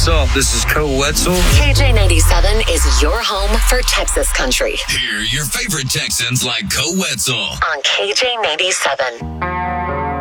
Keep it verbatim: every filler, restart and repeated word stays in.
What's up? This is Koe Wetzel. K J ninety-seven is your home for Texas country. Hear your favorite Texans like Koe Wetzel on K J ninety-seven.